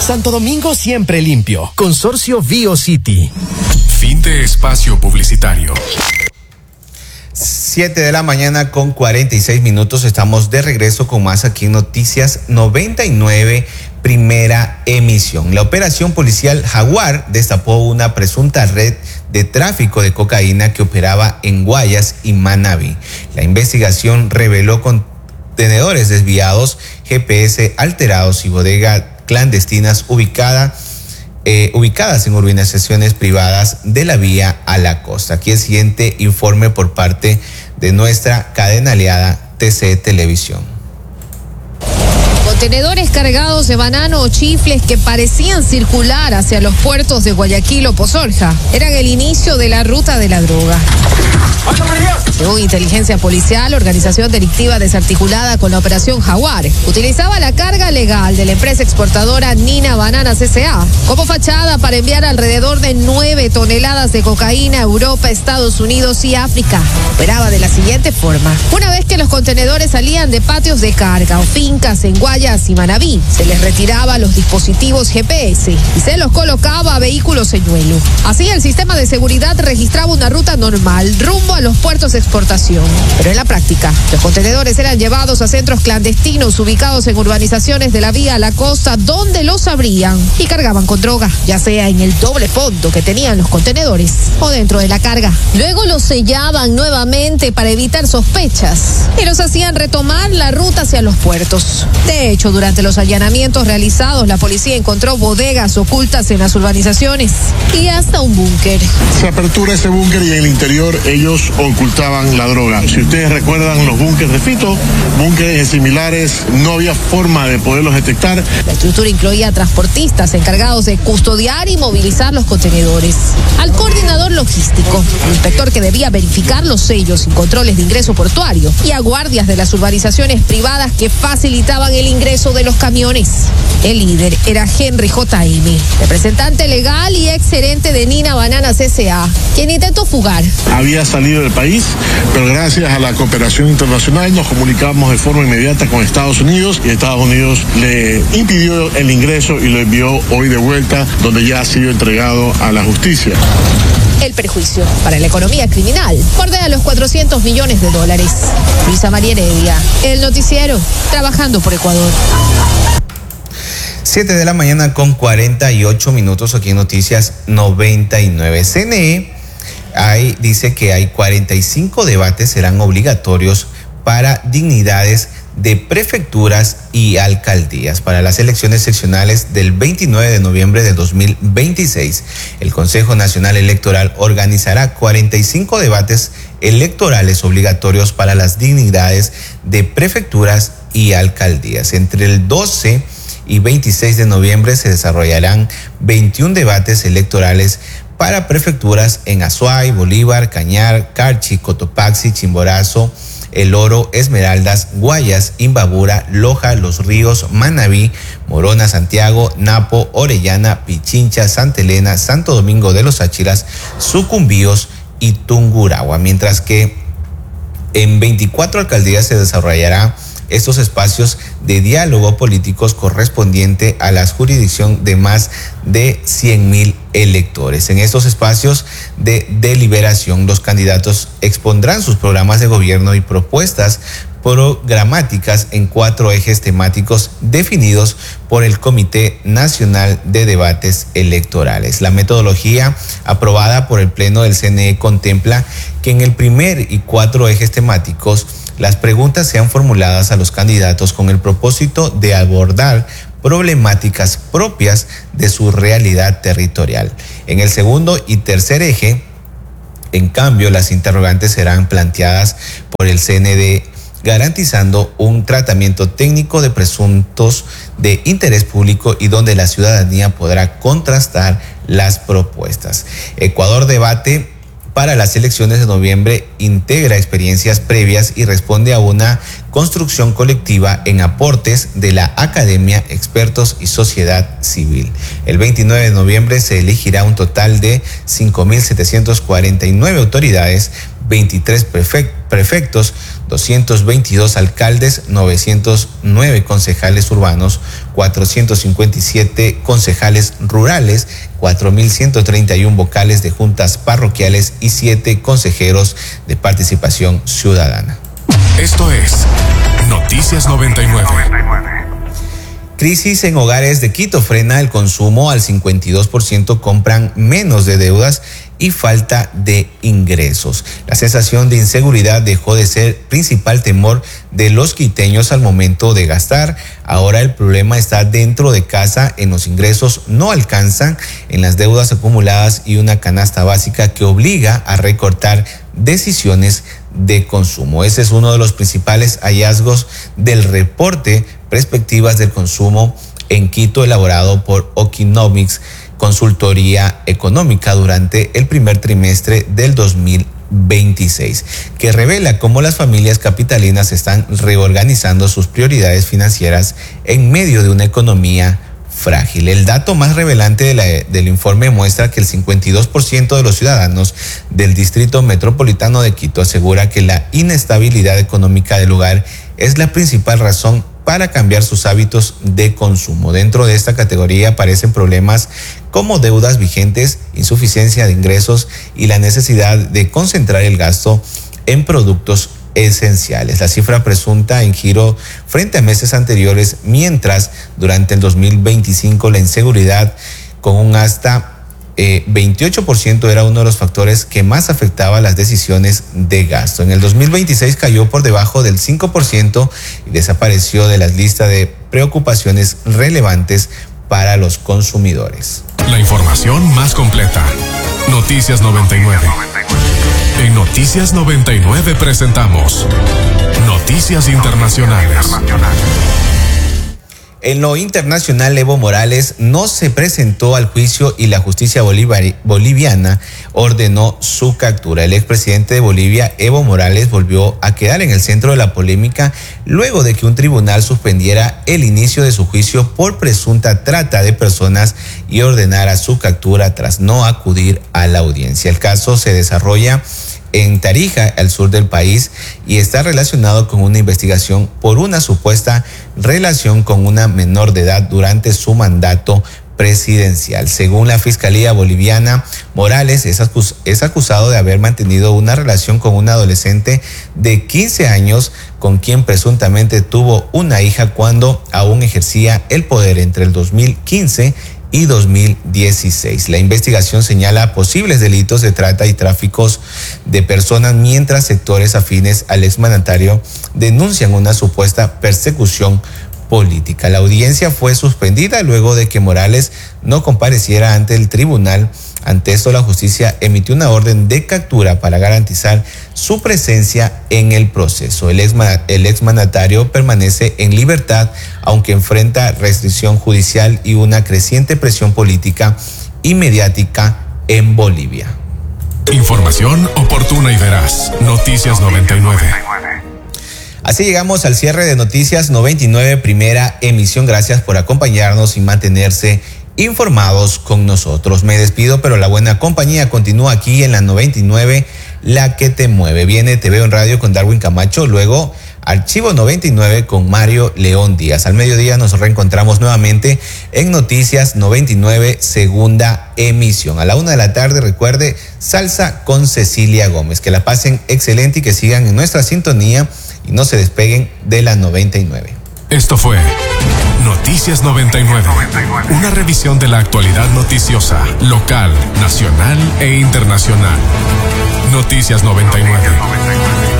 Santo Domingo siempre limpio. Consorcio BioCity. Fin de espacio publicitario. 7:46 a.m. Estamos de regreso con más aquí en Noticias 99, primera emisión. La operación policial Jaguar destapó una presunta red de tráfico de cocaína que operaba en Guayas y Manabí. La investigación reveló contenedores desviados, GPS alterados y bodegas clandestinas ubicadas en urbanizaciones privadas de la vía a la costa. Aquí el siguiente informe por parte de nuestra cadena aliada TC Televisión. Contenedores cargados de banano o chifles que parecían circular hacia los puertos de Guayaquil o Pozorja eran el inicio de la ruta de la droga. Según inteligencia policial, organización delictiva desarticulada con la operación Jaguar utilizaba la carga legal de la empresa exportadora Nina Bananas S.A. como fachada para enviar alrededor de 9 toneladas de cocaína a Europa, Estados Unidos y África. Operaba de la siguiente forma: una vez que los contenedores salían de patios de carga o fincas en Guayas y Manabí, se les retiraba los dispositivos GPS y se los colocaba a vehículos señuelo. Así, el sistema de seguridad registraba una ruta normal rumbo a los puertos de exportación. Pero en la práctica, los contenedores eran llevados a centros clandestinos ubicados en urbanizaciones de la vía a la costa, donde los abrían y cargaban con droga, ya sea en el doble fondo que tenían los contenedores o dentro de la carga. Luego los sellaban nuevamente para evitar sospechas y los hacían retomar la ruta hacia los puertos. De hecho, durante los allanamientos realizados, la policía encontró bodegas ocultas en las urbanizaciones y hasta un búnker. Se apertura ese búnker y en el interior ellos ocultaban la droga. Si ustedes recuerdan los búnkeres de Fito, búnkeres similares, no había forma de poderlos detectar. La estructura incluía transportistas encargados de custodiar y movilizar los contenedores, al coordinador logístico, al inspector que debía verificar los sellos y controles de ingreso portuario, y a guardias de las urbanizaciones privadas que facilitaban el ingreso de los camiones. El líder era Henry J.M., representante legal y exgerente de Nina Bananas S.A., quien intentó fugar. Había salido del país, pero gracias a la cooperación internacional nos comunicamos de forma inmediata con Estados Unidos y Estados Unidos le impidió el ingreso y lo envió hoy de vuelta, donde ya ha sido entregado a la justicia. El perjuicio para la economía criminal bordea los $400 millones. Luisa María Heredia, El Noticiero, trabajando por Ecuador. 7:48 a.m. aquí en Noticias 99. CNE dice que hay 45 debates serán obligatorios para dignidades de prefecturas y alcaldías para las elecciones seccionales del 29 de noviembre de 2026. El Consejo Nacional Electoral organizará 45 debates electorales obligatorios para las dignidades de prefecturas y alcaldías. Entre el 12 y 26 de noviembre se desarrollarán 21 debates electorales para prefecturas en Azuay, Bolívar, Cañar, Carchi, Cotopaxi, Chimborazo, El Oro, Esmeraldas, Guayas, Imbabura, Loja, Los Ríos, Manabí, Morona, Santiago, Napo, Orellana, Pichincha, Santa Elena, Santo Domingo de los Áchilas, Sucumbíos y Tungurahua, mientras que en 24 alcaldías se desarrollará estos espacios de diálogo políticos correspondiente a la jurisdicción de más de 100,000 electores. En estos espacios de deliberación, los candidatos expondrán sus programas de gobierno y propuestas programáticas en 4 ejes temáticos definidos por el Comité Nacional de Debates Electorales. La metodología aprobada por el Pleno del CNE contempla que en el primer y 4 ejes temáticos las preguntas sean formuladas a los candidatos con el propósito de abordar problemáticas propias de su realidad territorial. En el segundo y tercer eje, en cambio, las interrogantes serán planteadas por el CND, garantizando un tratamiento técnico de presuntos de interés público y donde la ciudadanía podrá contrastar las propuestas. Ecuador Debate para las elecciones de noviembre integra experiencias previas y responde a una construcción colectiva en aportes de la academia, expertos y sociedad civil. El 29 de noviembre se elegirá un total de 5,749 autoridades, 23 prefectos prefectos, 222 alcaldes, 909 concejales urbanos, 457 concejales rurales, 4.131 vocales de juntas parroquiales y 7 consejeros de participación ciudadana. Esto es Noticias 99. Crisis en hogares de Quito frena el consumo al 52%, compran menos de deudas y falta de ingresos. La sensación de inseguridad dejó de ser principal temor de los quiteños al momento de gastar. Ahora el problema está dentro de casa, en los ingresos no alcanzan, en las deudas acumuladas y una canasta básica que obliga a recortar decisiones de consumo. Ese es uno de los principales hallazgos del reporte Perspectivas del Consumo en Quito, elaborado por Okinomics, consultoría económica, durante el primer trimestre del 2026, que revela cómo las familias capitalinas están reorganizando sus prioridades financieras en medio de una economía frágil. El dato más revelante del informe muestra que el 52% de los ciudadanos del Distrito Metropolitano de Quito asegura que la inestabilidad económica del hogar es la principal razón para cambiar sus hábitos de consumo. Dentro de esta categoría aparecen problemas como deudas vigentes, insuficiencia de ingresos y la necesidad de concentrar el gasto en productos esenciales. La cifra presunta en giro frente a meses anteriores, mientras durante el 2025 la inseguridad con un hasta 28% era uno de los factores que más afectaba las decisiones de gasto. En el 2026 cayó por debajo del 5% y desapareció de las listas de preocupaciones relevantes para los consumidores. La información más completa. Noticias 99. En Noticias 99 presentamos Noticias Internacionales. En lo internacional, Evo Morales no se presentó al juicio y la justicia boliviana ordenó su captura. El expresidente de Bolivia, Evo Morales, volvió a quedar en el centro de la polémica luego de que un tribunal suspendiera el inicio de su juicio por presunta trata de personas y ordenara su captura tras no acudir a la audiencia. El caso se desarrolla en Tarija, al sur del país, y está relacionado con una investigación por una supuesta relación con una menor de edad durante su mandato presidencial. Según la Fiscalía Boliviana, Morales es acusado de haber mantenido una relación con una adolescente de 15 años con quien presuntamente tuvo una hija cuando aún ejercía el poder entre el 2015 y 2016. La investigación señala posibles delitos de trata y tráficos de personas, mientras sectores afines al exmandatario denuncian una supuesta persecución política. La audiencia fue suspendida luego de que Morales no compareciera ante el tribunal. Ante esto, la justicia emitió una orden de captura para garantizar su presencia en el proceso. El exmandatario permanece en libertad, aunque enfrenta restricción judicial y una creciente presión política y mediática en Bolivia. Información oportuna y veraz. Noticias 99. Así llegamos al cierre de Noticias 99, primera emisión. Gracias por acompañarnos y mantenerse informados con nosotros. Me despido, pero la buena compañía continúa aquí en la 99, la que te mueve. Viene Te Veo en Radio con Darwin Camacho, luego Archivo 99 con Mario León Díaz. Al mediodía nos reencontramos nuevamente en Noticias 99, segunda emisión. A la 1 de la tarde, recuerde, Salsa con Cecilia Gómez. Que la pasen excelente y que sigan en nuestra sintonía y no se despeguen de la 99. Esto fue Noticias 99, una revisión de la actualidad noticiosa, local, nacional e internacional. Noticias 99.